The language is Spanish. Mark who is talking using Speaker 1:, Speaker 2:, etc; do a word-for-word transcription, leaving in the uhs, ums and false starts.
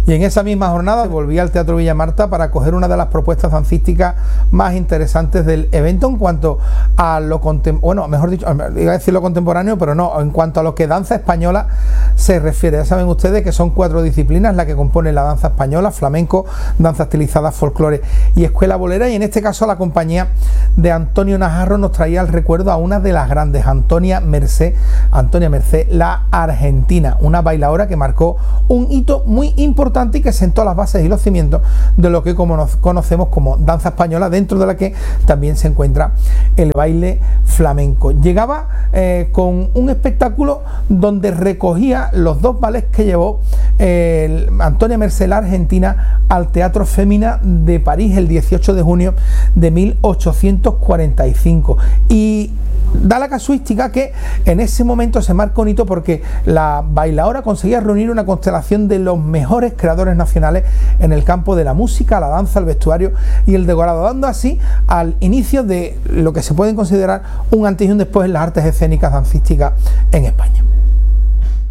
Speaker 1: Y en esa misma jornada volví al Teatro Villa Marta para coger una de las propuestas dancísticas más interesantes del evento en cuanto a lo contemporáneo, bueno, mejor dicho, iba a decir lo contemporáneo, pero no, en cuanto a lo que danza española se refiere. Ya saben ustedes que son cuatro disciplinas las que componen la danza española: flamenco, danza estilizada, folclore y escuela bolera, y en este caso la compañía de Antonio Najarro nos traía el recuerdo a una de las grandes, Antonia Mercé, Antonia Mercé, la argentina, una bailadora que marcó un hito muy importante y que sentó las bases y los cimientos de lo que como nos conocemos como danza española, dentro de la que también se encuentra el baile flamenco. Llegaba eh, con un espectáculo donde recogía los dos ballets que llevó eh, Antonia Mercé, la argentina, al Teatro Femina de París el dieciocho de junio de mil ochocientos cuarenta y cinco, y da la casuística que en ese momento se marca un hito porque la bailadora conseguía reunir una constelación de los mejores creadores nacionales en el campo de la música, la danza, el vestuario y el decorado, dando así al inicio de lo que se pueden considerar un antes y un después en las artes escénicas dancísticas en España.